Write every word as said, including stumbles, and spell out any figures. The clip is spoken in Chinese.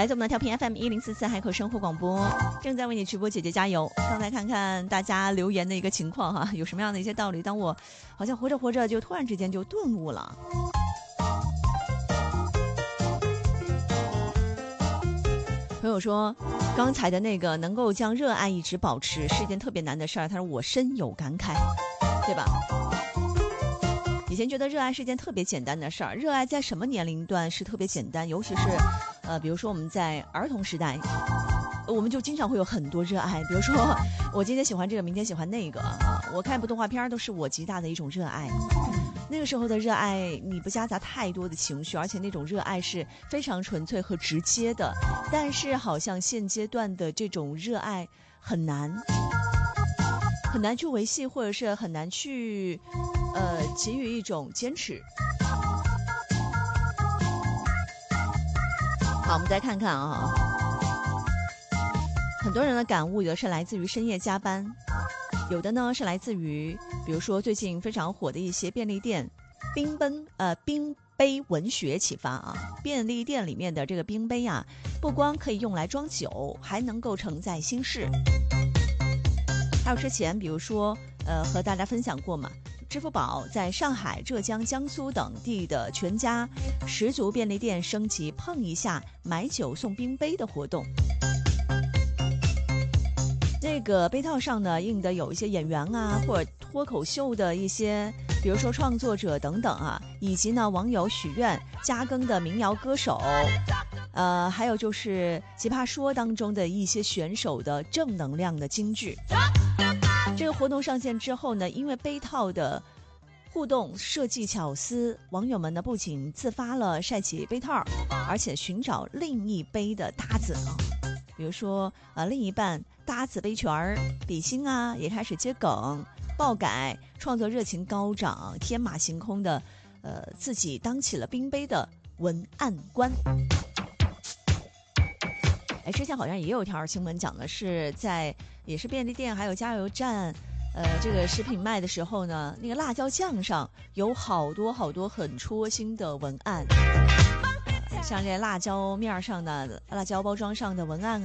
来自我们的调频 F M 一零四四海口生活广播，正在为你直播，姐姐加油！刚才看看大家留言的一个情况哈，有什么样的一些道理？当我好像活着活着就突然之间就顿悟了。朋友说，刚才的那个能够将热爱一直保持是一件特别难的事儿，他说我深有感慨，对吧？以前觉得热爱是一件特别简单的事儿，热爱在什么年龄段是特别简单，尤其是呃，比如说我们在儿童时代，我们就经常会有很多热爱，比如说我今天喜欢这个，明天喜欢那个啊，我看一部动画片都是我极大的一种热爱。那个时候的热爱，你不夹杂太多的情绪，而且那种热爱是非常纯粹和直接的。但是好像现阶段的这种热爱很难，很难去维系，或者是很难去呃给予一种坚持。好，我们再看看啊，很多人的感悟有的是来自于深夜加班，有的呢是来自于比如说最近非常火的一些便利店冰奔呃冰杯文学启发啊。便利店里面的这个冰杯啊，不光可以用来装酒，还能够承载心事。还有之前比如说呃和大家分享过嘛，支付宝在上海、浙江、江苏等地的全家十足便利店升级碰一下买酒送冰杯的活动。这个杯套上呢印的有一些演员啊，或者脱口秀的一些比如说创作者等等啊，以及呢网友许愿加更的民谣歌手，呃，还有就是奇葩说当中的一些选手的正能量的金句。这个活动上线之后呢，因为杯套的互动设计巧思，网友们呢不仅自发了晒起杯套，而且寻找另一杯的搭子啊，比如说呃另一半搭子杯圈儿，比心啊也开始接梗爆改，创作热情高涨，天马行空的呃自己当起了冰杯的文案官。哎，之前好像也有条新闻讲的是在也是便利店还有加油站呃这个食品卖的时候呢，那个辣椒酱上有好多好多很戳心的文案，呃、像这辣椒面上的辣椒包装上的文案啊。